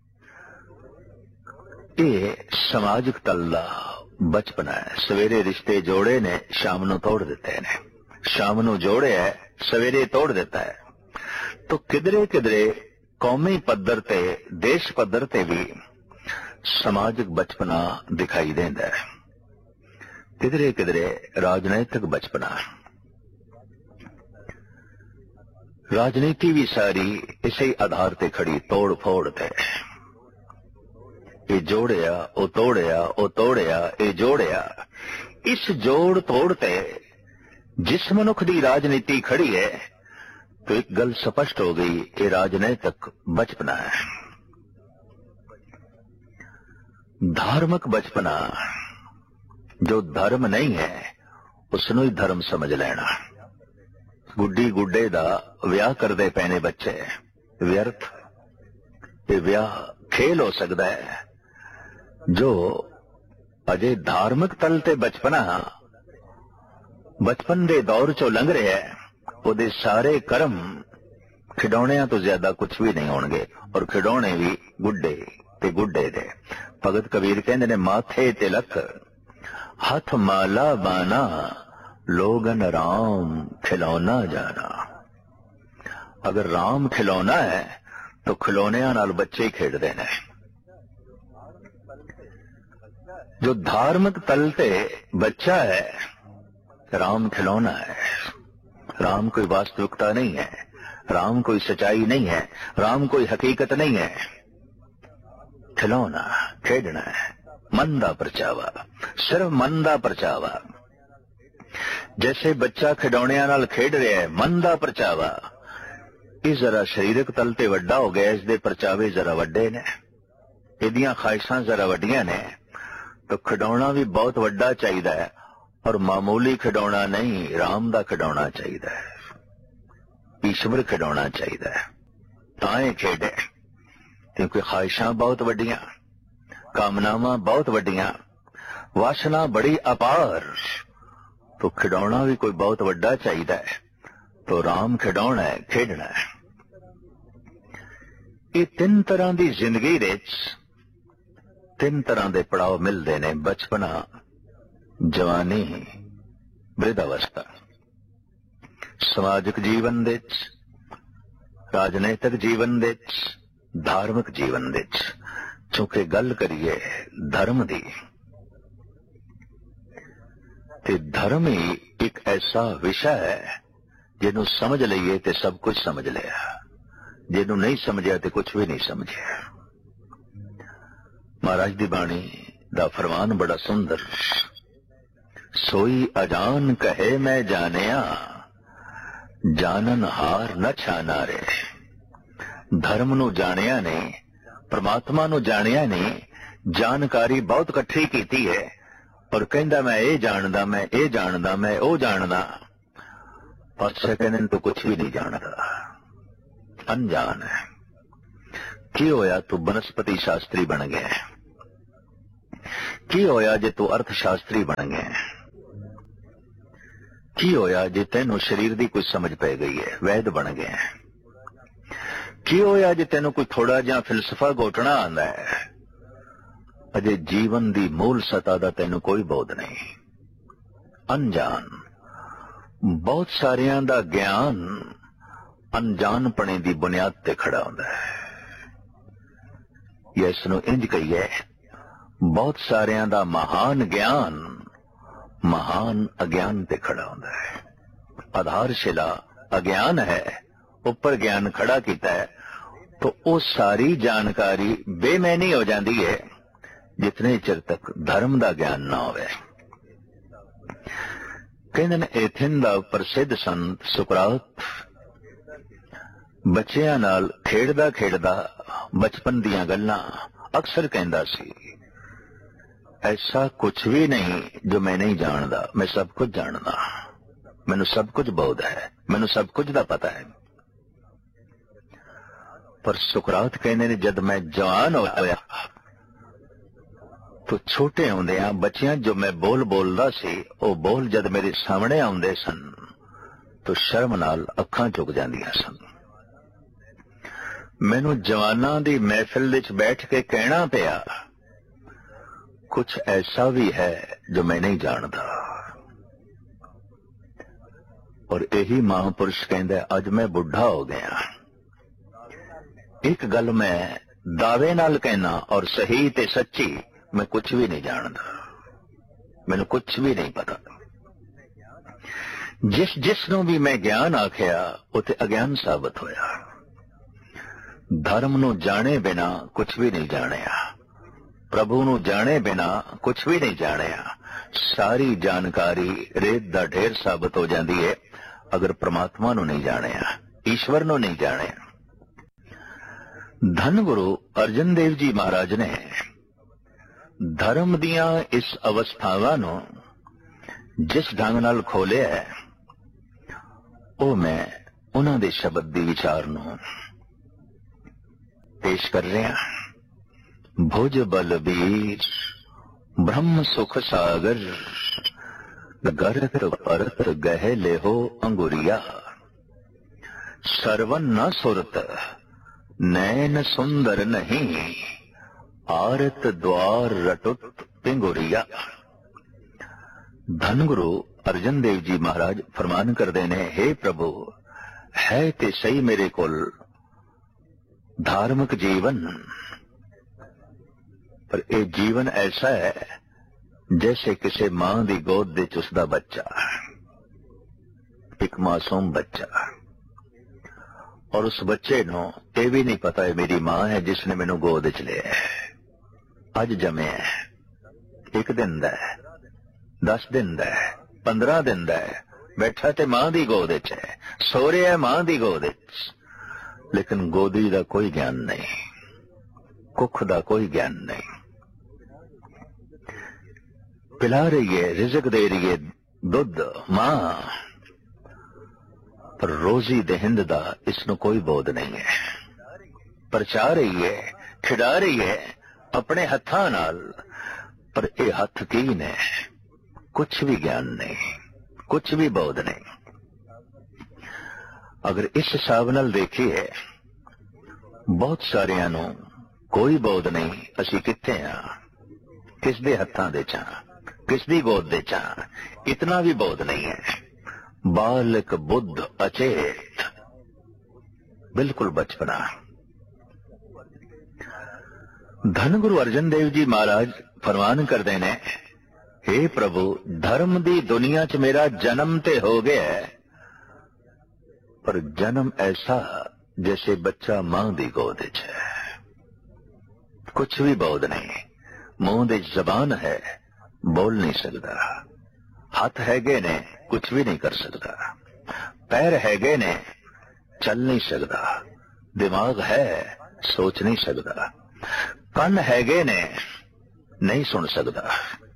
ये समाजिक तल बचपना है। सवेरे रिश्ते जोड़े ने शाम नू तोड़ देते ने, शाम नू जोड़े है सवेरे तोड़ देता है। तो किधरे किधरे कौमी पद्धर ते देश पद्धर ते भी समाजिक बचपना दिखाई देता है, किधरे किधरे राजनैतिक बचपना। राजनीति भी सारी इसे आधार ते खड़ी, तोड़ फोड़ ते। ये जोड़िया ओ तोड़िया, ओ तोड़िया ये जोड़िया। इस जोड़ तोड़ ते जिस मनुख दी राजनीति खड़ी है तो एक गल स्पष्ट हो गई, ये राजनीतिक बचपना है। धार्मिक बचपना, जो धर्म नहीं है उसनों ही धर्म समझ लेना। गुड्डी गुड्डे दा विआह करदे पैने बच्चे व्यर्थ। ये विआह खेल हो सकता है। जो अजे धार्मिक तल ते बचपना बचपन दे दौर चो लंघ रहा है, ओदे सारे कर्म खिडौणियां तो ज्यादा कुछ भी नहीं होणगे, और खिडौणे भी गुड्डे ते गुड्डे दे। भगत कबीर कहंदे ने माथे तिलक हथ माला बाना, लोगन राम खिलौना जाना। अगर राम खिलौना है तो खिलौनियां नाल बच्चे खेडदे ने। जो धार्मिक तल ते बच्चा है, राम खिलौना है। राम कोई वास्तविकता नहीं है, राम कोई सच्चाई नहीं है, राम कोई हकीकत नहीं है। खिलौना खेडना है, मंदा परचावा, सिर्फ मंदा परचावा। जैसे बच्चा खिडौणियां नाल खेड रहा है, मंदा परचावा। ये जरा शरीरक तल ते वड्डा हो गया, इसदे परचावे जरा वड्डे ने, इहदियां ख्वाहिशां जरा वड्डियां ने। तो खिडौना भी बहुत वड्डा चाहिदा है, और मामूली खिडौना नहीं, राम दा खिडौना चाहिदा है, ईश्वर खिडौना चाहिदा है। तां खेडे क्योंकि ख्वाहिशां बहुत वड्डियां, कामनावां बहुत वड्डियां, वासना बड़ी अपार। तो खिडौना भी कोई बहुत वड्डा चाहिदा है। तो राम खिडौना है, खेडना है। ये तीन तरह की जिंदगी दे तीन तरह के पड़ाव मिलते ने, बचपना, जवानी, वृद्धावस्था। समाजिक जीवन दे, राजनीतिक जीवन दे, धार्मिक जीवन दे। चूंकि गल करिए धर्म दी, ते धर्म ही एक ऐसा विषय है जिन्हों समझ लीए तो सब कुछ समझ लिया, जिन्हों नहीं समझिया तो कुछ भी नहीं समझिया। महाराज दी बाणी दा फरमान बड़ा सुंदर, सोई अजान कहे मैं जानिया, जानन हार न छाना रे। धर्म नू जानिया नहीं, परमात्मा नू जानिया नहीं, ਜਾਣਕਾਰੀ ਬਹੁਤ ਇਕੱਠੀ ਕੀਤੀ ਹੈ ਔਰ ਕਹਿੰਦਾ ਮੈਂ ਇਹ ਜਾਣਦਾ, ਮੈਂ ਇਹ ਜਾਣਦਾ, ਮੈਂ ਉਹ ਜਾਣਦਾ। ਪਾਤਸ਼ਾਹ ਕਹਿੰਦੇ ਨੇ ਤੂੰ ਕੁਛ ਵੀ ਨਹੀਂ ਜਾਣਦਾ, ਅਣਜਾਣ ਹੈ। ਕੀ ਹੋਇਆ ਤੂੰ ਬਨਸਪਤੀ ਸ਼ਾਸਤਰੀ ਬਣ ਗਿਆ? ਕੀ ਹੋਇਆ ਜੇ ਤੂੰ ਅਰਥ ਸ਼ਾਸਤਰੀ ਬਣ ਗਿਆ? ਕੀ ਹੋਇਆ ਜੇ ਤੈਨੂੰ ਸਰੀਰ ਦੀ ਕੋਈ ਸਮਝ ਪੈ ਗਈ ਹੈ, ਵੈਦ ਬਣ ਗਿਆ? ਕੀ ਹੋਇਆ ਜੇ ਤੈਨੂੰ ਕੋਈ ਥੋੜਾ ਜਿਹਾ ਫਿਲਸਫਾ ਘੋਟਣਾ ਆਉਂਦਾ ਹੈ? ਅਜੇ ਜੀਵਨ ਦੀ ਮੂਲ ਸਤਾ ਦਾ ਤੈਨੂੰ ਕੋਈ ਬੋਧ ਨਹੀਂ, ਅਣਜਾਣ। ਬਹੁਤ ਸਾਰਿਆਂ ਦਾ ਗਿਆਨ ਅਣਜਾਣਪਣੇ ਦੀ ਬੁਨਿਆਦ ਤੇ ਖੜਾ ਹੁੰਦਾ ਹੈ। ਇਸ ਨੂੰ ਇੰਜ ਕਹੀਏ, ਬਹੁਤ ਸਾਰਿਆਂ ਦਾ ਮਹਾਨ ਗਿਆਨ ਮਹਾਨ ਅਗਿਆਨ ਤੇ ਖੜਾ ਹੁੰਦਾ ਹੈ। ਆਧਾਰਸ਼ਿਲਾ ਅਗਿਆਨ ਹੈ, ਉੱਪਰ ਗਿਆਨ ਖੜਾ ਕੀਤਾ ਹੈ, ਤਾਂ ਉਹ ਸਾਰੀ ਜਾਣਕਾਰੀ ਬੇਮੈਨੀ ਹੋ ਜਾਂਦੀ ਹੈ ਜਿਤਨੇ ਚਿਰ ਤੱਕ ਧਰਮ ਦਾ ਗਿਆਨ ਨਾ ਹੋਵੇ। ਕਹਿੰਦੇ ਨੇ ਐਥਨ ਦਾ ਪ੍ਰਸਿੱਧ ਸੰਤ ਸੁਕਰਾਤ ਬੱਚਿਆਂ ਨਾਲ ਖੇਡਦਾ ਖੇਡਦਾ ਬਚਪਨ ਦੀਆਂ ਗੱਲਾਂ ਅਕਸਰ ਕਹਿੰਦਾ ਸੀ, ਐਸਾ ਕੁਛ ਵੀ ਨਹੀਂ ਜੋ ਮੈਂ ਨਹੀਂ ਜਾਣਦਾ, ਮੈਂ ਸਭ ਕੁਝ ਜਾਣਦਾ, ਮੈਨੂੰ ਸਭ ਕੁਝ ਬੋਧ ਹੈ, ਮੈਨੂੰ ਸਭ ਕੁਝ ਦਾ ਪਤਾ ਹੈ। ਪਰ ਸੁਕਰਾਤ ਕਹਿੰਦੇ ਨੇ ਜਦ ਮੈਂ ਜਵਾਨ ਹੋਇਆ ਤੋ ਛੋਟੇ ਹੁੰਦਿਆਂ ਬੱਚਿਆਂ ਜੋ ਮੈਂ ਬੋਲ ਬੋਲਦਾ ਸੀ, ਉਹ ਬੋਲ ਜਦ ਮੇਰੇ ਸਾਹਮਣੇ ਆਉਂਦੇ ਸਨ ਤੋ ਸ਼ਰਮ ਨਾਲ ਅੱਖਾਂ ਝੁਕ ਜਾਂਦੀਆਂ ਸਨ। ਮੈਨੂੰ ਜਵਾਨਾਂ ਦੀ ਮਹਿਫਿਲ ਵਿੱਚ ਬੈਠ ਕੇ ਕਹਿਣਾ ਪਿਆ, ਕੁਛ ਐਸਾ ਵੀ ਹੈ ਜੋ ਮੈਂ ਨਹੀਂ ਜਾਣਦਾ। ਔਰ ਇਹੀ ਮਹਾਂਪੁਰਸ਼ ਕਹਿੰਦਾ ਅੱਜ ਮੈਂ ਬੁੱਢਾ ਹੋ ਗਿਆ, ਇੱਕ ਗੱਲ ਮੈਂ ਦਾਅਵੇ ਨਾਲ ਕਹਿਣਾ ਔਰ ਸਹੀ ਤੇ ਸੱਚੀ, ਮੈਂ ਕੁਛ ਵੀ ਨਹੀਂ ਜਾਣਦਾ, ਮੈਨੂੰ ਕੁਛ ਵੀ ਨਹੀਂ ਪਤਾ। ਜਿਸ ਨੂੰ ਵੀ ਮੈਂ ਗਿਆਨ ਆਖਿਆ ਉਹ ਤੇ ਅਗਿਆਨ ਸਾਬਤ ਹੋਇਆ। ਧਰਮ ਨੂੰ ਜਾਣੇ ਬਿਨਾ ਕੁਛ ਵੀ ਨਹੀਂ ਜਾਣਿਆ, ਪ੍ਰਭੂ ਨੂੰ ਜਾਣੇ ਬਿਨਾ ਕੁਛ ਵੀ ਨਹੀਂ ਜਾਣਿਆ। ਸਾਰੀ ਜਾਣਕਾਰੀ ਰੇਤ ਦਾ ਢੇਰ ਸਾਬਤ ਹੋ ਜਾਂਦੀ ਹੈ ਅਗਰ ਪ੍ਰਮਾਤਮਾ ਨੂੰ ਨਹੀਂ ਜਾਣਿਆ, ਈਸ਼ਵਰ ਨੂੰ ਨਹੀਂ ਜਾਣਿਆ। ਧੰਨ ਗੁਰੂ ਅਰਜਨ ਦੇਵ ਜੀ ਮਹਾਰਾਜ ਨੇ ਧਰਮ ਦੀਆਂ ਇਸ ਅਵਸਥਾਵਾਂ ਨੂੰ ਜਿਸ ਢੰਗ ਨਾਲ ਖੋਲਿਆ ਹੈ, ਉਹ ਮੈਂ ਉਹਨਾਂ ਦੇ ਸ਼ਬਦ ਦੀ ਵਿਚਾਰ ਨੂੰ ਪੇਸ਼ ਕਰ ਰਿਹਾ। ਭੁਜ ਬਲਬੀਰ ਬ੍ਰਹਮ ਸੁਖ ਸਾਗਰ, ਗਰਤ ਪਰਤ ਗਹਿ ਲੇਹੋ ਅੰਗੁਰੀਆ, ਸਰਵਨ ਨ ਸੁਰਤ ਨੈਨ ਸੁੰਦਰ ਨਹੀਂ, ਆਰਤ ਦਵਾਰ ਰਟੁਤ ਪਿੰਗੁਰੀਆ। ਧੰਨ ਗੁਰੂ ਅਰਜਨ ਦੇਵ ਜੀ ਮਹਾਰਾਜ ਫਰਮਾਨ ਕਰਦੇ ਨੇ, हे ਪ੍ਰਭੂ, ਹੈ ਤੇ ਸਹੀ ਮੇਰੇ ਕੋਲ ਧਾਰਮਿਕ ਜੀਵਨ, ਪਰ ਇਹ ਜੀਵਨ ਐਸਾ ਹੈ ਜੈਸੇ ਕਿਸੇ ਮਾਂ ਦੀ ਗੋਦ ਵਿੱਚ ਉਸਦਾ ਬੱਚਾ, ਇੱਕ ਮਾਸੂਮ ਬੱਚਾ, ਔਰ ਉਸ ਬੱਚੇ ਨੂੰ ਇਹ ਵੀ ਨਹੀਂ ਪਤਾ ਹੈ ਮੇਰੀ ਮਾਂ ਹੈ ਜਿਸ ਨੇ ਮੈਨੂੰ ਗੋਦ ਵਿੱਚ ਲਿਆ ਹੈ, ਅੱਜ ਜੰਮਿਆ, 1 ਦਿਨ ਦਾ ਹੈ, 10 ਦਿਨ ਦਾ ਹੈ, 15 ਦਿਨ ਦਾ ਹੈ, ਬੈਠਾ ਤੇ ਮਾਂ ਦੀ ਗੋਦ ਵਿੱਚ ਹੈ, ਸੋ ਰਿਹਾ ਮਾਂ ਦੀ ਗੋਦ ਵਿੱਚ, ਲੇਕਿਨ ਗੋਦੀ ਦਾ ਕੋਈ ਗਿਆਨ ਨਹੀਂ, ਕੁੱਖ ਦਾ ਕੋਈ ਗਿਆਨ ਨਹੀਂ। ਪਿਲਾ ਰਹੀ ਹੈ, ਰਿਜ਼ਕ ਦੇ ਰਹੀ ਹੈ, ਦੁੱਧ ਮਾਂ, ਪਰ ਰੋਜ਼ੀ ਦਹਿੰਦ ਦਾ ਇਸ ਨੂੰ ਕੋਈ ਬੋਧ ਨਹੀਂ ਹੈ। ਪਰਚਾ ਰਹੀ ਹੈ, ਖਿਡਾ ਰਹੀ ਹੈ ਆਪਣੇ ਹੱਥਾਂ ਨਾਲ, ਪਰ ਇਹ ਹੱਥ ਕੀ ਨੇ? ਕੁਛ ਵੀ ਗਿਆਨ ਨਹੀਂ, ਕੁਛ ਵੀ ਬੋਧ ਨਹੀਂ। ਅਗਰ ਇਸ ਹਿਸਾਬ ਨਾਲ ਦੇਖੀਏ, ਬਹੁਤ ਸਾਰਿਆਂ ਨੂੰ ਕੋਈ ਬੋਧ ਨਹੀਂ ਅਸੀਂ ਕਿੱਥੇ ਆ, ਕਿਸ ਦੇ ਹੱਥਾਂ ਦੇ ਚਾਂ, ਕਿਸ ਦੀ ਗੋਦ ਦੇ ਚਾਂ, ਇਤਨਾ ਵੀ ਬੋਧ ਨਹੀਂ ਹੈ। ਬਾਲਕ ਬੁੱਧ ਅਚੇਤ, ਬਿਲਕੁਲ ਬਚਪਨਾ। ਧੰਨ ਗੁਰੂ ਅਰਜਨ ਦੇਵ ਜੀ ਮਹਾਰਾਜ ਫਰਮਾਨ ਕਰਦੇ ਨੇ, हे ਪ੍ਰਭੂ, ਧਰਮ ਦੀ ਦੁਨੀਆ 'ਚ ਮੇਰਾ ਜਨਮ ਤੇ ਹੋ ਗਿਆ, ਪਰ ਜਨਮ ਐਸਾ ਜੈਸੇ ਬੱਚਾ ਮਾਂ ਦੀ ਗੋਦ 'ਚ ਹੈ, ਕੁਛ ਵੀ ਬੋਧ ਨਹੀਂ। ਮੂੰਹ ਦੀ ਜ਼ਬਾਨ ਹੈ, ਬੋਲ ਨਹੀਂ ਸਕਦਾ, ਹੱਥ ਹੈਗੇ ਨੇ, ਕੁਛ ਵੀ ਨਹੀਂ ਕਰ ਸਕਦਾ, ਪੈਰ ਹੈਗੇ ਨੇ, ਚੱਲ ਨਹੀਂ ਸਕਦਾ, ਦਿਮਾਗ ਹੈ, ਸੋਚ ਨਹੀਂ ਸਕਦਾ, ਕੰਨ ਹੈਗੇ ਨੇ, नहीं सुन सकता।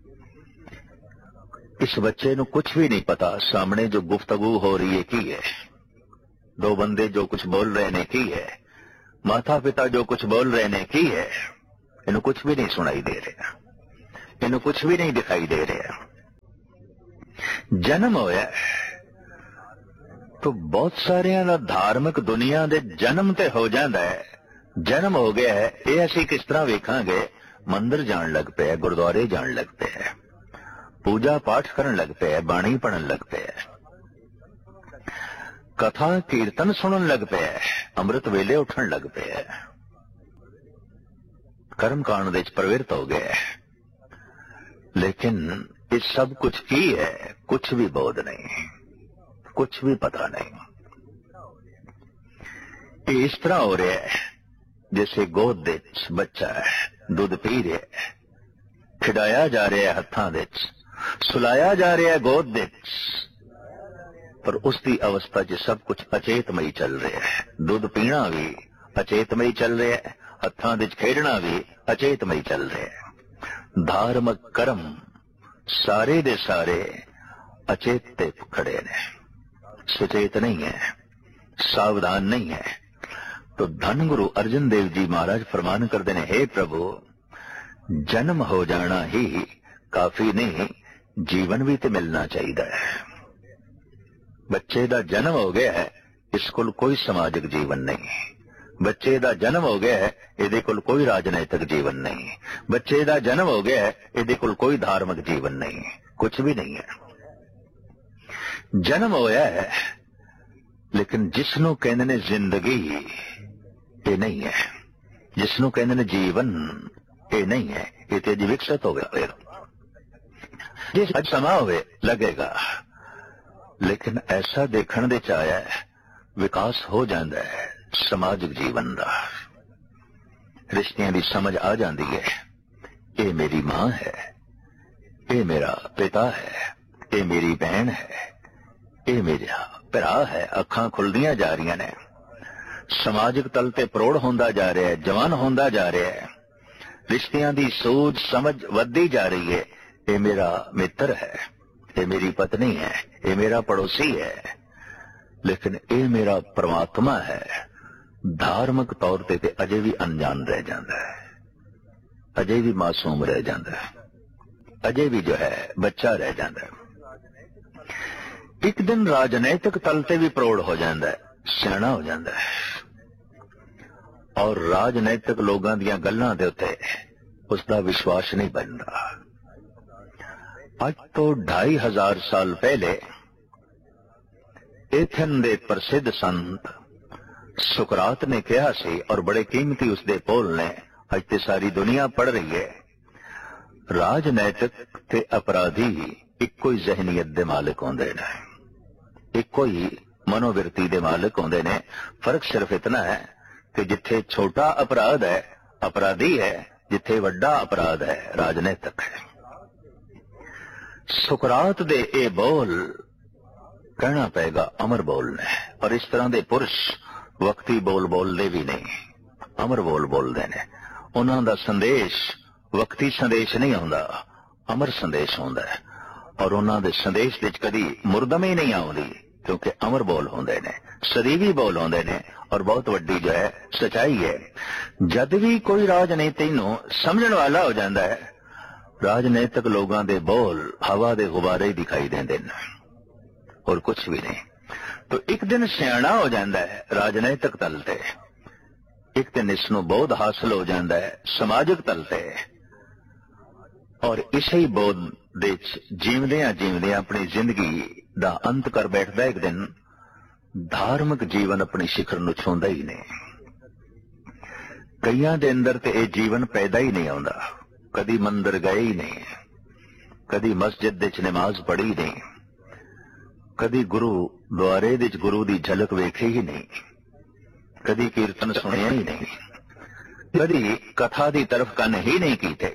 इस बच्चे ਨੂੰ कुछ भी नहीं पता सामने जो गुफ्तगू हो रही है की है, दो बंदे जो कुछ बोल रहे ने की है, माता पिता जो कुछ बोल रहे ने की है, इन्हें कुछ भी नहीं सुनाई दे रहा, इन्हें कुछ भी नहीं दिखाई दे रहा। जन्म होया तो बहुत सारियां दा धार्मिक दुनिया दे जन्म ते हो जाता है। जन्म हो गया है ये असीं किस तरह वेखांगे, मंदिर जान लग पे, गुरुद्वारे जान लग पे, पूजा पाठ करन लग पे, बाणी पढ़न लग पे, कथा कीर्तन सुनन लग पे, अमृत वेले उठन लग पे, कर्म कांड दे प्रवृत्त हो गए। लेकिन इस सब कुछ की है, कुछ भी बोध नहीं, कुछ भी पता नहीं। ये इस तरह हो रहा है जैसे गोद दे बच्चा है, दूध पी रहा है, खिडाया जा रहा है हत्थां दे, सुलाया जा रहा है गोद दे, पर उसकी अवस्था च सब कुछ अचेतमई चल रहा है। दूध पीना भी अचेतमई चल रहा है, हत्थां दे खेडना भी अचेतमई चल रहा है। धार्मिक कर्म सारे दे सारे अचेत ते खड़े ने, सचेत नहीं है, सावधान नहीं है। तो धन गुरु अर्जन देव जी महाराज फरमान करते हैं, हे प्रभु जन्म हो जाना ही काफी नहीं, जीवन भी तो मिलना चाहिए है। बच्चे दा जन्म हो गया है, इसको कोई समाजिक जीवन नहीं। बच्चे दा जन्म हो गया है, इहदे कोल कोई राजनैतिक जीवन नहीं। बच्चे दा जन्म हो गया है, इहदे कोल कोई धार्मिक जीवन नहीं, कुछ भी नहीं है। जन्म होया है लेकिन जिसनों कहने ने जिंदगी ये नहीं है, जिसनों कहने ने जीवन ये नहीं है, ये तेज विकसित हो गया। जिस आज समा हुए लगेगा, लेकिन ऐसा देखने दे चाया है विकास हो जाता है समाजिक जीवन का, रिश्तियां की समझ आ जाती है। ये मेरी मां है, ये मेरा पिता है, ये मेरी बहन है, ये मेरा भरा है। अखां खुलदियां जा रही ने, समाजिक तल ते प्रौढ़ होंदा जा रहा है, जवान होंदा जा रहा है, रिश्तियां की सोच समझ वधदी जा रही है। ये मेरा मित्र है, ये मेरी पत्नी है, ये मेरा पड़ोसी है, लेकिन ये मेरा परमात्मा है। धार्मिक तौर ते अजे भी अनजान रह जाता है, अजे भी मासूम रह जाता है, अजे भी जो है बच्चा रह जाता है। एक दिन राजनैतिक तल ते भी प्रौढ़ हो जाता है, सियाणा हो जाता है, और राजनैतिक लोगों दी गल्लां दे उत्ते उसका विश्वास नहीं बनता। आज तो 2500 साल पहले एथन दे प्रसिद्ध संत सुकरात ने कहा सी, और बड़े कीमती उसके बोल ने आज ते सारी दुनिया पढ़ रही है, राजनैतिक ते अपराधी इको ही जहनीयत दे मालिक होंदे ने, इको ही मनोवृत्ति दे मालिक होंदे ने। फर्क सिर्फ इतना है कि जिथे छोटा अपराध है अपराधी है, जिथे वड्डा अपराध है राजनैतिक है। सुकरात दे ए बोल कहना पेगा अमर बोल ने, और इस तरह दे पुरुष वक्ती बोल बोलते भी नहीं, अमर बोल बोलते ने। उन्हां दा संदेश वक्ती संदेश नहीं आउंदा, अमर संदेश आउंदा है, और उन्हां दे संदेश विच कदी मुरदमी नहीं आउंदी, क्योंकि अमर बोल होंदे ने, सदीवी बोल होंदे ने, और बहुत वड्डी जो है सच्चाई है। जद भी कोई राजनीति नूं समझण वाला हो जाता है, राजनीतिक लोगों दे बोल हवा दे गुब्बारे दिखाई देंदे ने, और कुछ भी नहीं। तो एक दिन सियाणा हो जाता है राजनैतिक तल ते, एक दिन इसनूं बोध हासिल हो जाता है समाजिक तल ते, और इसे बोध दे जीवदियां जीवदियां अपनी जिंदगी दा अंत कर बैठदा। एक दिन धार्मिक जीवन अपनी शिखर नूं छूंदा ही नहीं। कईयां दे अंदर ते ये जीवन पैदा ही नहीं आउंदा, कदी मंदिर गए ही नहीं, कदी मस्जिद दे च नमाज पढ़ी नहीं, कदी गुरु द्वारे दे च गुरु दी झलक वेखी ही नहीं, कदी कीर्तन सुनिया ही नहीं, कदी कथा दी तरफ कन ही नहीं कीते।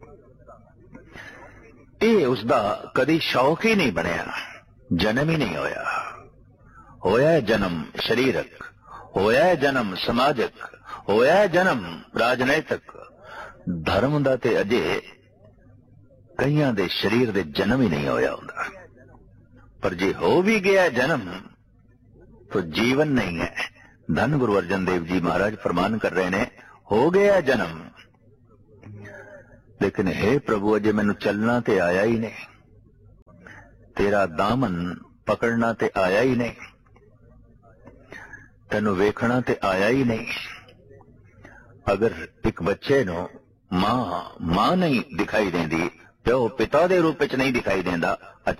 ये उसदा कदी शौक ही नहीं बनया, जन्म ही नहीं होया। होया है जन्म शरीरक, होया है जन्म समाजिक, होया है जन्म राजनैतिक। धर्म दा ते अजे ਕਈਆਂ ਦੇ ਸਰੀਰ ਦੇ ਜਨਮ ਹੀ ਨਹੀਂ ਹੋਇਆ ਹੁੰਦਾ। ਪਰ ਜੇ ਹੋ ਵੀ ਗਿਆ ਜਨਮ तो जीवन नहीं है। धन गुरु अर्जन देव जी महाराज फरमान कर रहे ने, हो गया जन्म, लेकिन हे प्रभु अजे मैनू चलना ते आया ही नहीं, तेरा दामन पकड़ना ते आया ही नहीं, तेनू वेखना ते आया ही नहीं। अगर एक बच्चे नो मां नहीं दिखाई देंदी, प्यो पिता दे रूप च नहीं दिखाई देंदा,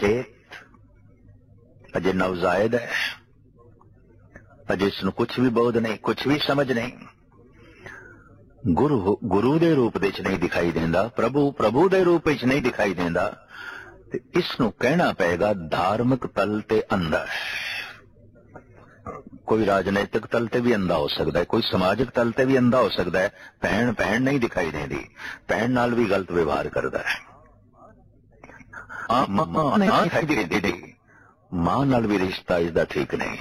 अचेत अजे नवजायद है, अजे इसनू कुछ भी बोध नहीं, कुछ भी समझ नहीं। गुरु दे रूप दे च नहीं दिखाई देंदा, प्रभु दे रूप च नहीं दिखाई देंदा, ते इसनू कहना पेगा धार्मिक तल ते अंधा है। कोई राजनैतिक तल ते भी अंधा हो सकता है, कोई समाजिक तल ते भी अंधा हो सकता है। भैन नहीं दिखाई देंदी, भैन नाल भी गलत व्यवहार करता है। मां नाल भी रिश्ता इसदा ठीक नहीं,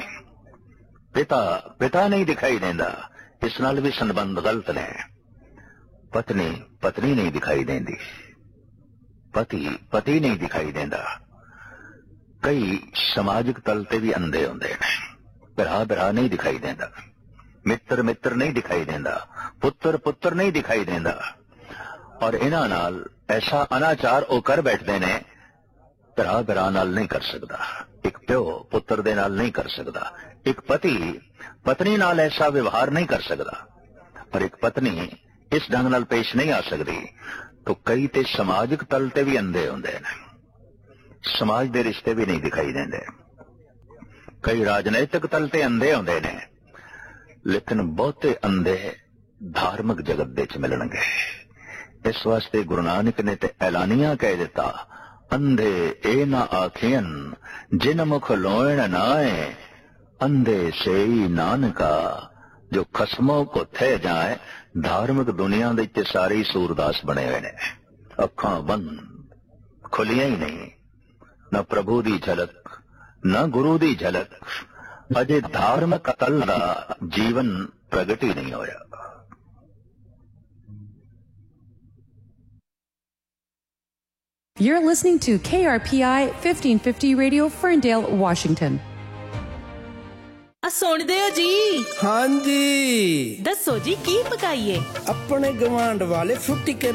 पिता नहीं दिखाई देंदा, इस नाल भी संबंध गलत ने। पत्नी नहीं दिखाई देंदी, पति नहीं दिखाई देंदा। कई समाजिक तल ते भी अंधे होंदे ने, भरा नहीं दिखाई देंदा, मित्र नहीं दिखाई देंदा, पुत्र नहीं दिखाई देंदा। और इन्हां नाल ऐसा अनाचार ओ कर बैठदे ने, भरा नाल नहीं कर सकदा, एक प्यो पुत्र दे नाल नहीं कर सकदा, एक पति पत्नी नाल ऐसा व्यवहार नहीं कर सकता, और एक पत्नी इस ढंग नाल पेश नहीं आ सकती। तो कई ते समाजिक तल ते भी अंधे होंदे ने, समाज दे रिश्ते भी नहीं दिखाई देंदे। कई राजनैतिक तल ते अंधे होंदे ने, लेकिन बहुते अंधे धार्मिक जगत दे च मिलणगे। इस वास्ते गुरु नानक ने ते ऐलानिया कह दिता, अंधे ए ना आखियन जिन मुख लोयण नाए, अंधे से ही नानका जो खसमों को थे जाए। धार्मिक दुनिया दे सारे सूरदास बने हुए ने, अखां बंद खुलियां ही नहीं, न प्रभु दी झलक न गुरु दी झलक, अजे धार्मिक तल दा जीवन प्रगट ही नहीं होया। You're listening to KRPI 1550 Radio, Ferndale, Washington. सुनदे हो जी? हाँ जी, दसो जी की पकाइए? अपने गवांड वाले फ्रूटी के